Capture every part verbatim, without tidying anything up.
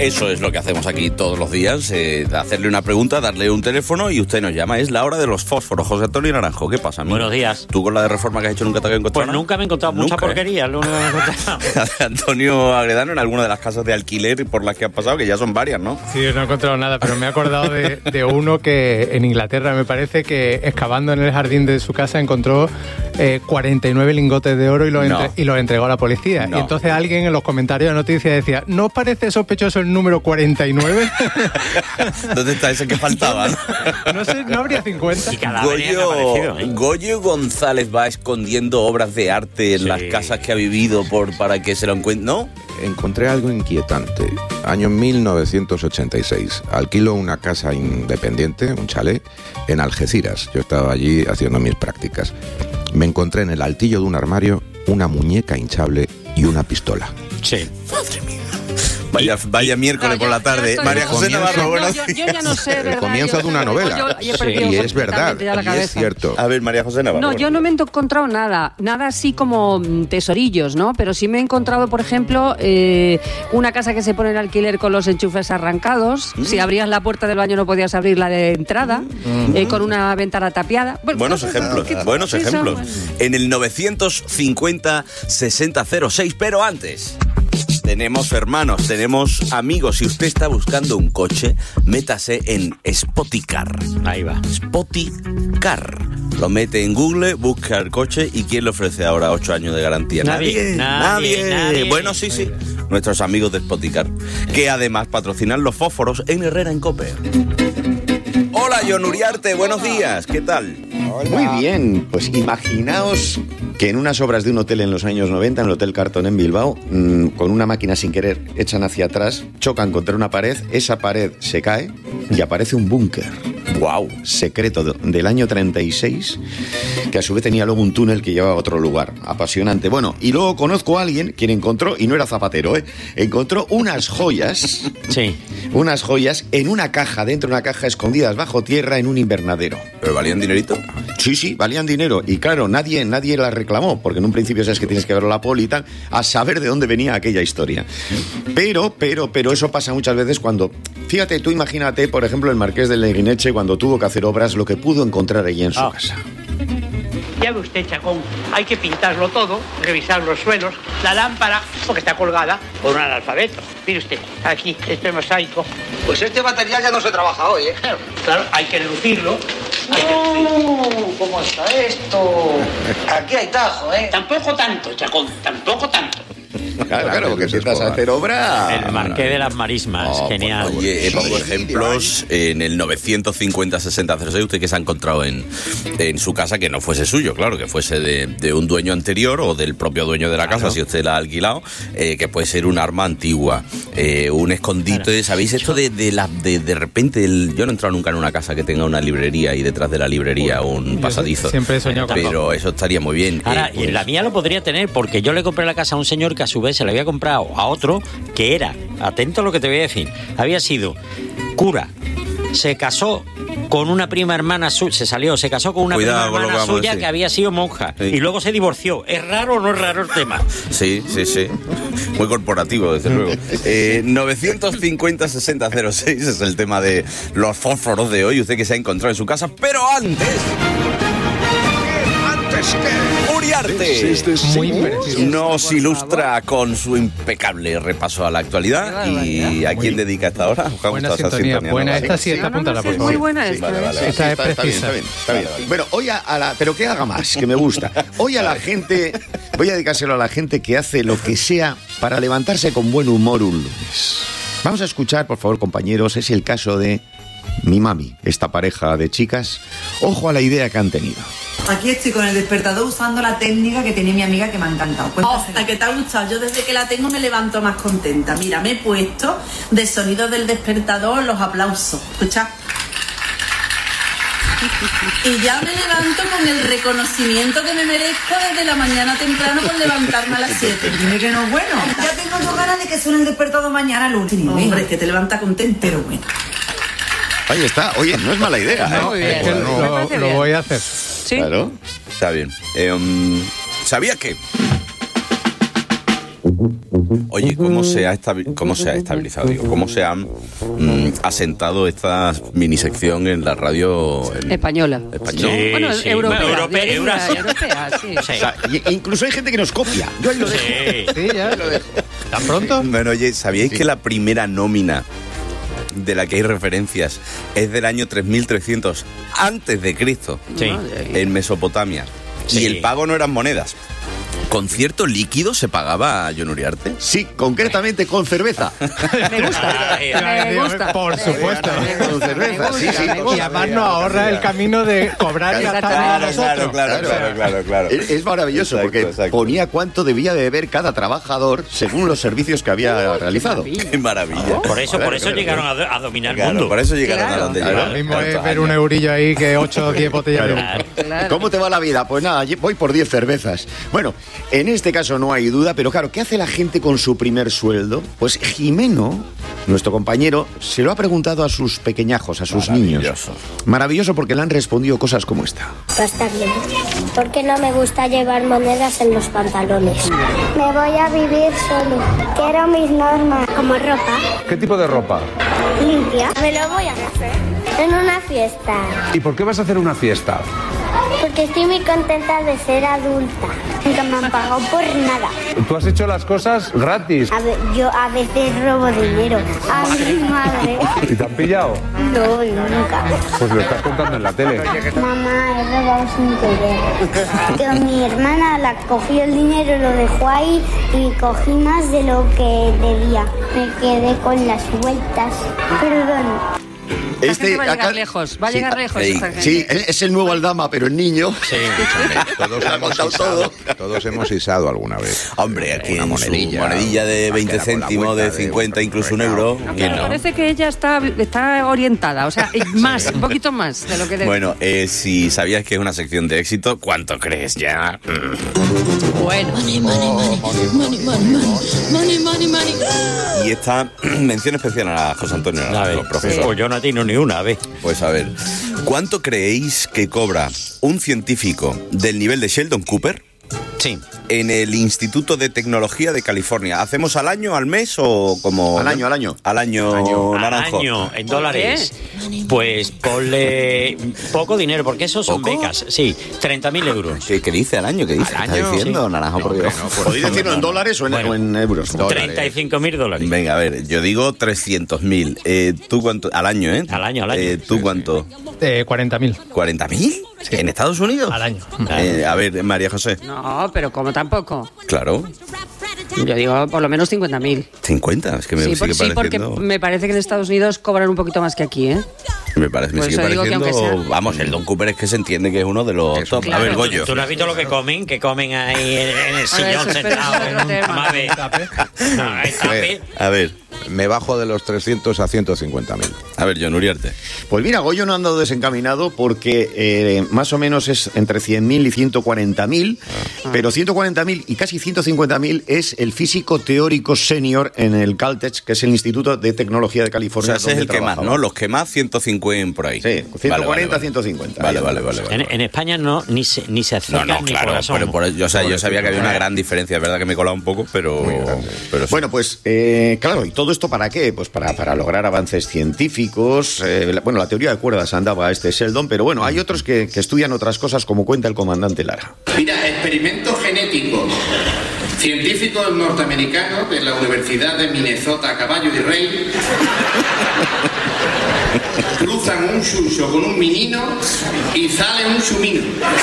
Eso es lo que hacemos aquí todos los días, eh, hacerle una pregunta, darle un teléfono y usted nos llama. Es la hora de los fósforos. José Antonio Naranjo, ¿qué pasa, amigo? Buenos días. ¿Tú con la de reforma que has hecho nunca te habías encontrado? Pues nunca me he encontrado mucha ¿Nunca, porquería. eh? Lo único que me he encontrado. Antonio Agredano, en alguna de las casas de alquiler por las que has pasado, que ya son varias, ¿no? Sí, no he encontrado nada, pero me he acordado de, de uno que en Inglaterra, me parece, que excavando en el jardín de su casa encontró eh, cuarenta y nueve lingotes de oro y los, no. entre, y los entregó a la policía. No. Y entonces alguien en los comentarios de noticias decía, ¿no os parece sospechoso el número cuarenta y nueve? ¿Dónde está ese que faltaba? ¿no? No sé, ¿no habría cincuenta? Y cada vez han Goyo, aparecido, ¿eh? Goyo González va escondiendo obras de arte en Sí. las casas que ha vivido por para que se lo encuentre, ¿no? Encontré algo inquietante. Año mil novecientos ochenta y seis. Alquilo una casa independiente, un chalet, en Algeciras. Yo estaba allí haciendo mis prácticas. Me encontré en el altillo de un armario una muñeca hinchable y una pistola. Sí. Madre mía. Vaya, vaya miércoles No, por yo- la yo tarde. estoy- María yo- José yo- Navarro, No, buenos yo, días. yo ya no sé, El ¿verdad? comienzo Yo- de una yo- novela. yo- yo he Sí. perdido Y es verdad, completamente ya la y es cabeza. cierto. A ver, María José Navarro. No, yo no me he encontrado nada, nada así como mm, tesorillos, ¿no? Pero sí me he encontrado, por ejemplo, eh, una casa que se pone en alquiler con los enchufes arrancados. Mm. Si abrías la puerta del baño no podías abrir la de entrada, eh, con una ventana tapiada. Bueno, Buenos cosas ejemplos, que- buenos sí, son ejemplos. buenos. En el novecientos cincuenta sesenta cero seis, pero antes tenemos hermanos, tenemos amigos. Si usted está buscando un coche, métase en Spoticar. Ahí va. Spoticar. Lo mete en Google, busca el coche y ¿quién le ofrece ahora ocho años de garantía? Nadie, nadie, nadie. Bueno, sí, sí. Nuestros amigos de Spoticar, que además patrocinan los fósforos en Herrera en Cope. Hola, John Uriarte, buenos días. ¿Qué tal? Muy bien, pues imaginaos que en unas obras de un hotel en los años noventa, en el Hotel Carton en Bilbao, mmm, con una máquina sin querer echan hacia atrás, chocan contra una pared, esa pared se cae y aparece un búnker. Wow. Secreto de- del año treinta y seis, que a su vez tenía luego un túnel que llevaba a otro lugar. Apasionante. Bueno, y luego conozco a alguien quien encontró, y no era zapatero, ¿eh? Encontró unas joyas, Sí. unas joyas en una caja, dentro de una caja escondidas bajo tierra en un invernadero. ¿Pero valían dinerito? Sí, sí, valían dinero. Y claro, nadie, nadie las reclamó, porque en un principio sabes que tienes que ver la poli y tal, a saber de dónde venía aquella historia. Pero, pero, pero eso pasa muchas veces cuando... Fíjate, tú imagínate, por ejemplo, el marqués de Leguineche, cuando tuvo que hacer obras, lo que pudo encontrar allí en su Ah. casa. Ya ve usted, Chacón, hay que pintarlo todo, revisar los suelos, la lámpara, porque está colgada por un analfabeto. Mire usted, aquí, este mosaico. Pues este material ya no se trabaja hoy, ¿eh? Claro, claro, hay que reducirlo. Hay que reducirlo. ¿Cómo está esto? Aquí hay tajo, ¿eh? Tampoco tanto, Chacón, tampoco tanto. Claro, claro, porque empiezas a hacer obra... El Marqués de las Marismas. Oh, Genial. Oye, eh, Sí, pongo ejemplos en el novecientos cincuenta sesenta cero seis, usted que se ha encontrado en, en su casa que no fuese suyo, claro, que fuese de, de un dueño anterior o del propio dueño de la casa, si usted la ha alquilado, eh, que puede ser un arma antigua, eh, un escondite, Claro. ¿sabéis esto de de, la, de de repente? El, yo no he entrado nunca en una casa que tenga una librería y detrás de la librería un Yo pasadizo. siempre he soñado con Pero eso estaría muy bien. Ahora, Eh, y pues, la mía lo podría tener porque yo le compré la casa a un señor que a su vez se le había comprado a otro que era, atento a lo que te voy a decir, había sido cura, se casó con una prima hermana suya, se salió, se casó con una Cuidado prima con lo que hermana vamos a suya decir. que había sido monja Sí. y luego se divorció. ¿Es raro o no es raro el tema? Sí, sí, sí. Muy corporativo, desde luego. Eh, novecientos cincuenta sesenta cero seis es el tema de los fósforos de hoy. Usted que se ha encontrado en su casa. Pero antes... Antes que Uriarte Muy merecido. nos ilustra con su impecable repaso a la actualidad. ¿Y a quién dedica esta hora? Os ha Buena gustado esa sintonía, sintonía, buena ¿no? esta sí, Sí. esta No, no, apúntala, no, por sí, favor. muy buena Sí, esta, vale, ¿eh? vale, Sí. Esta es está, está bien, precisa. está bien, está bien. Bueno, hoy a, a la... Pero que haga más, que me gusta. Hoy a la gente... Voy a dedicárselo a la gente que hace lo que sea para levantarse con buen humor un lunes. Vamos a escuchar, por favor, compañeros, es el caso de mi mami, esta pareja de chicas. Ojo a la idea que han tenido. Aquí estoy con el despertador usando la técnica que tiene mi amiga que me ha encantado. Cuéntasela. ¿A qué te ha gustado? Yo desde que la tengo me levanto más contenta. Mira, me he puesto de sonido del despertador los aplausos. Escucha. Y ya me levanto con el reconocimiento que me merezco desde la mañana temprano por levantarme a las siete. Dime que no es bueno. Ya tengo yo ganas de que suene el despertador mañana al último. Hombre, es que te levanta contento. Pero bueno. Ahí está. Oye, no es mala idea, ¿eh? No, Muy es bien. que Me lo, parece lo bien. voy a hacer. Sí. Claro. Está bien. Eh, um, ¿Sabía que Oye, ¿cómo se ha, estabi- cómo se ha estabilizado? Digo, ¿cómo se han mm, asentado esta minisección en la radio en- Española. española? Sí, Bueno, sí. europea. Bueno, europea, diría, Eurasia. europea, sí. Sí. O sea, y- incluso hay gente que nos copia. Yo ahí lo dejo. Sí. Sí, ya. ¿Tan pronto? Bueno, oye, ¿sabíais que la primera nómina de la que hay referencias es del año tres mil trescientos antes de Cristo, Sí. en Mesopotamia? Sí. Y el pago no eran monedas. ¿Con cierto líquido se pagaba a John Uriarte? Sí, concretamente con cerveza. Me gusta. Ay, Me gusta. Por supuesto. Con cerveza, sí, sí. Me gusta. Y además nos ahorra el camino de cobrar y gastar a nosotros. claro, claro, claro. Es, es maravilloso Exacto, porque exacto. ponía cuánto debía beber cada trabajador según los servicios que había realizado. Qué maravilla. Por eso, Claro, por eso claro, llegaron a, do- a dominar el Claro, mundo. por eso llegaron Claro. a donde Claro. llegaron. Lo mismo es Tantos ver un años. eurillo ahí que ocho o diez botellas de vino. Claro. Claro. ¿Cómo te va la vida? Pues nada, voy por diez cervezas. Bueno, en este caso no hay duda, pero claro, ¿qué hace la gente con su primer sueldo? Pues Jimeno, nuestro compañero, se lo ha preguntado a sus pequeñajos, a sus niños. Maravilloso. Maravilloso porque le han respondido cosas como esta. Va a estar bien. Porque no me gusta llevar monedas en los pantalones. Me voy a vivir solo. Quiero mis normas. Como ropa ¿Qué tipo de ropa? limpia. Me lo voy a hacer en una fiesta. ¿Y por qué vas a hacer una fiesta? Porque estoy muy contenta de ser adulta. Nunca me han pagado por nada. Tú has hecho las cosas gratis. A ver, yo a veces robo dinero a mi madre. ¿Y te han pillado? No, nunca. Pues lo estás contando en la tele. Mamá, he robado sin querer. Que mi hermana la cogió el dinero, lo dejó ahí y cogí más de lo que debía. Me quedé con las vueltas. Perdón. Esta gente va a llegar lejos, va a sí, llegar lejos ey, esta gente. sí, es el nuevo Aldama, pero el niño. Sí. Todos Lo ha hemos, contado isado, todo. todos hemos isado alguna vez. Hombre, aquí una en monedilla, su monedilla de más veinte que da con la céntimos, vuelta de de cincuenta, un incluso un recao. euro. No, ¿Quién pero no? parece que ella está, está orientada, o sea, más, un poquito más de lo que debe. Bueno, eh, si sabías que es una sección de éxito, ¿cuánto crees ya? Bueno. Y esta mención especial a José Antonio A ver, Naranjo, profesor. pues yo no atino ni una, a ver. Pues a ver, ¿cuánto creéis que cobra un científico del nivel de Sheldon Cooper Sí. en el Instituto de Tecnología de California? ¿Hacemos al año, al mes o como...? Al año, al año. Al año, Al Naranjo. año, en dólares. Pues ponle poco dinero, porque eso son ¿Poco? becas. Sí, treinta mil euros. ¿Qué, qué dice al año? ¿Qué dice? Al ¿Está año, diciendo, sí. Naranjo, por Dios? ¿Podéis decirlo en dólares o en, Bueno. o en euros? treinta y cinco mil dólares. Venga, a ver, yo digo trescientos mil. Eh, ¿Tú cuánto? Al año, ¿eh? Al año, al año. Eh, ¿Tú cuánto? Eh, cuarenta mil ¿cuarenta mil? ¿En Estados Unidos? al año. Eh, a ver, María José. No, pero como tampoco. Claro, Yo digo por lo menos cincuenta mil. cincuenta. Es que me Sí, sigue por- sí, porque pareciendo... me parece que en Estados Unidos cobran un poquito más que aquí, ¿eh? Me, parece, me Por sigue eso digo que pareciendo... aunque sea- Vamos, el Don Cooper es que se entiende que es uno de los top. Claro. A ver, ¿Tú, Goyo. tú no has visto lo que comen? Que comen ahí en, en el sillón eso, pero sentado. eso es otro en- tema. Vamos a ver. No, hay tape. A ver, Me bajo de los trescientos a ciento cincuenta mil. a ver, John Uriarte. Pues mira, Goyo no ha andado desencaminado porque eh, más o menos es entre cien mil y ciento cuarenta mil, Ah. pero ciento cuarenta mil y casi ciento cincuenta mil es el físico teórico senior en el Caltech, que es el Instituto de Tecnología de O California. sea, ese es donde el que más, trabajaba. ¿no? Los que más, ciento cincuenta por ahí. Sí, ciento cuarenta, Vale, vale, vale. ciento cincuenta. Vale, Ahí vale, andamos. vale. vale. En, en España no ni se, ni se No, acercan no, ni claro, por asomo. pero por, yo, o sea, yo sabía que había una gran diferencia, es verdad que me he colado un poco, pero, pero sí. Bueno, pues eh, claro, ¿y todo esto para qué? Pues para, para lograr avances científicos. eh, la- bueno, la teoría de cuerdas andaba este Sheldon, pero bueno, hay otros que, que estudian otras cosas, como cuenta el comandante Lara. Mira, experimentos genéticos. Científicos norteamericanos de la Universidad de Minnesota, Caballo y Rey, cruzan un chucho con un menino y sale un chumino.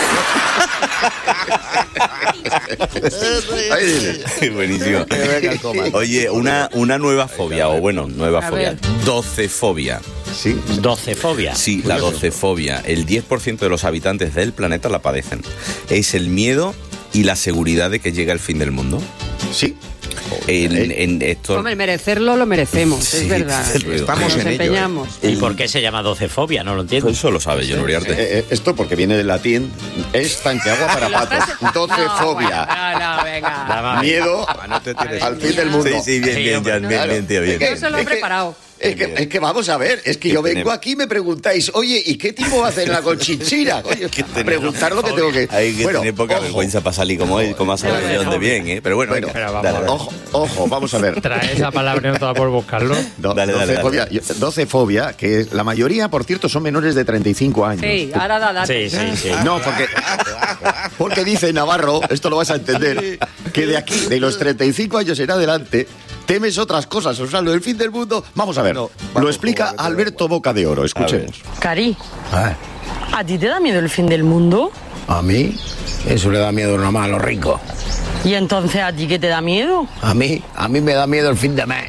Ahí dice. Qué buenísimo. Oye, una, una nueva fobia, o bueno, nueva A fobia. ver. Docefobia. Sí. Docefobia. Sí, la docefobia. El diez por ciento de los habitantes del planeta la padecen. Es el miedo y la seguridad de que llega el fin del mundo. Sí. En, en esto... Hombre, merecerlo lo merecemos, Sí, es verdad. desde luego. Estamos Nos en ello, empeñamos. ¿Y por qué se llama docefobia? No lo entiendo. Eso lo sabe John Uriarte. Eh, eh, esto porque viene del latín, es tanqueagua para patos. Docefobia. No, no, venga. Dame a ver. Miedo No te tires. al fin del mundo. Sí, sí, bien, Sí, bien, hombre, Jan, bien, Claro. bien, tío, bien. Es que- Eso lo he es que- preparado. Es que, es que vamos a ver, es que yo vengo aquí y me preguntáis, oye, ¿y qué tipo va a hacer la Conchinchina? Oye, preguntar lo que tengo que... Hay que bueno, tener poca ojo. vergüenza para salir como él, como ha salido de bien, ¿eh? Pero bueno, Bueno, venga, pero dale, dale. Ojo, ojo, vamos a ver. Trae esa palabra y no toda por buscarlo. Do- Dale, dale, docefobia, yo- docefobia, que es- la mayoría, por cierto, son menores de treinta y cinco años. Sí, ahora da datos. Sí, sí, sí. No, porque, porque dice Navarro, esto lo vas a entender, que de aquí, de los treinta y cinco años en adelante, temes otras cosas. O sea, lo del fin del mundo, vamos a ver, lo explica Alberto Boca de Oro, escuchemos. Cari, Ah, ¿a ti te da miedo el fin del mundo? A mí, eso le da miedo nomás a los ricos. ¿Y entonces a ti qué te da miedo? A mí, a mí me da miedo el fin de mes.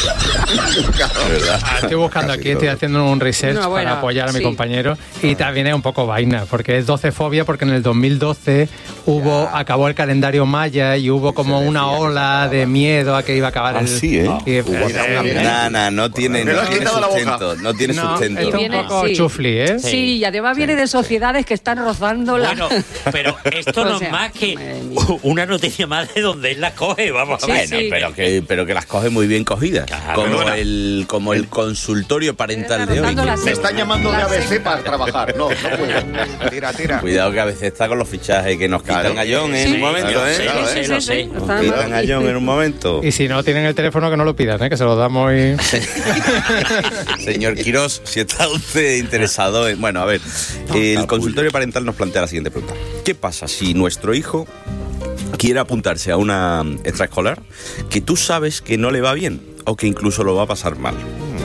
Ah, estoy buscando aquí, estoy haciendo un research No, bueno, para apoyar a mi sí. compañero y también es un poco vaina, porque es docefobia porque en el dos mil doce hubo acabó el calendario maya y hubo como una ola de miedo a que iba a acabar Ah, el... sí, ¿eh? y- Nah, nah, no tiene, Me lo no has tiene quitado la boca. sustento, no tiene No, sustento. esto es un Viene- poco sí. chufli, ¿eh? Sí, y además viene de sociedades que están rozando la... Bueno, pero esto O no sea, es más que madre mía. una noticia más de donde él las coge, vamos a Sí, ver. Bueno, sí. pero que, pero que las coge muy bien cogidas. Claro, como, bueno. el, como el consultorio parental de hoy. Rozando la Me están llamando de la A B C secta. para trabajar. No, no puedo. Tira, tira. Cuidado que a veces está con los fichajes que nos quitan Claro. a John en Sí, un momento, claro, ¿eh? Sí, claro, lo ¿eh? sé, lo sé. Nos Está quitan mal. a John en un momento. Y si no tienen el teléfono que no lo pidan, ¿eh? Que se lo damos y... Señor Quirós, si está usted interesado en... Bueno, a ver, el consultorio parental nos plantea la siguiente pregunta. ¿Qué pasa si nuestro hijo quiere apuntarse a una extraescolar que tú sabes que no le va bien o que incluso lo va a pasar mal?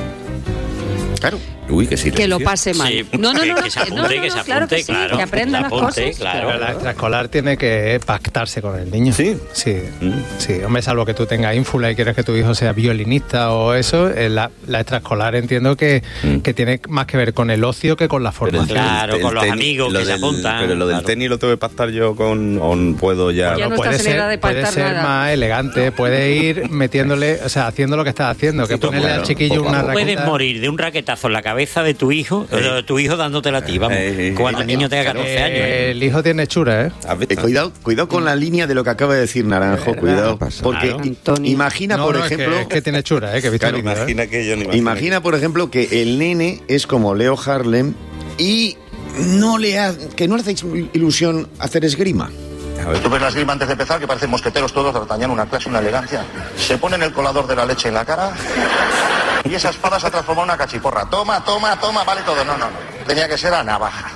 Claro. Uy, que sí. Que lo pase mal. Sí, no, no, que- no, que se no, apunte, no, que no, se claro apunte, que sí, claro. que aprendan las Apunte, cosas. claro. Pero la extraescolar tiene que pactarse con el niño. ¿Sí? Sí, Mm. sí. Hombre, salvo que tú tengas ínfula y quieres que tu hijo sea violinista o eso, eh, la, la extraescolar entiendo que, Mm. que tiene más que ver con el ocio que con la Pero el- formación. Claro, el con los tenis- amigos lo que se del- apuntan, Pero lo del claro. tenis lo tengo que pactar yo con... o puedo ya... Ya no puede estás en edad ser, de puede pactar ser nada. más elegante, puede ir metiéndole, o sea, haciendo lo que estás haciendo, que Sí, ponerle claro, al chiquillo poco a una poco. Puedes raqueta. morir de un raquetazo en la cabeza de tu hijo, de tu hijo dándotela a ti, vamos. Eh, eh, Cuando eh, el niño tenga catorce años. Eh, ¿eh? el hijo tiene hechura, ¿eh? A ver, Eh, cuidado, cuidado con la línea de lo que acaba de decir Naranjo, cuidado. pasa? Porque Claro. i- Antonio. imagina, No, por no, es ejemplo... que, es que tiene hechura, ¿eh? Que he visto Claro, el vídeo, ¿eh? imagina que yo no imagino. Imagina, por ejemplo, que el nene es como Leo Harlem y no le ha, que no le hace ilusión hacer esgrima. Tú ves la esgrima antes de empezar, que parecen mosqueteros todos, d'Artagnan, una clase, una elegancia. Se ponen el colador de la leche en la cara y esa espada se ha transformado en una cachiporra. Toma, toma, toma, vale todo. No, no, no. Tenía que ser a navaja.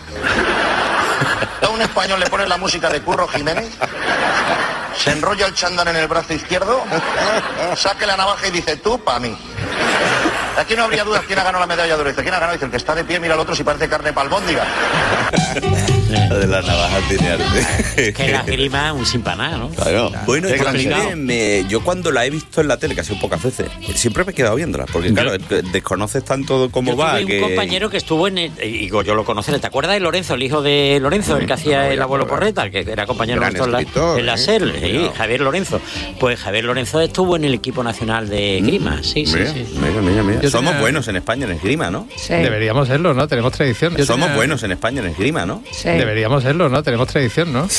A un español le pones la música de Curro Jiménez, se enrolla el chándal en el brazo izquierdo, saque la navaja y dice, tú, pa' mí. Aquí no habría dudas quién ha ganado la medalla de oro. Dice, ¿quién ha ganado? Dice, el que está de pie, mira al otro si parece carne palbóndiga. Lo de la navaja tiene arte. Que la grima un sin paná, ¿no? Claro. Bueno, Qué y también complicado. me- yo cuando la he visto en la tele, que ha sido pocas veces, siempre me he quedado viéndola, porque Yo- claro, eh, desconoces tanto cómo Yo va. tuve que... un compañero que estuvo en el, y digo, yo lo conoceré, ¿te acuerdas de Lorenzo, el hijo de Lorenzo, el que hacía el abuelo Porreta, el que era compañero Gran nuestro en la, escritor, en la ¿eh? SER, sí, Cuidado. Javier Lorenzo? Pues Javier Lorenzo estuvo en el equipo nacional de Grima, sí, sí, Mira, sí. mira, mira, mira. Yo Somos tenía- buenos en España en esgrima, ¿no? Sí. Deberíamos serlo, ¿no? Tenemos tradición. Yo Somos tenía- buenos en España en esgrima, ¿no? Sí. Deberíamos serlo, ¿no? Tenemos tradición, ¿no?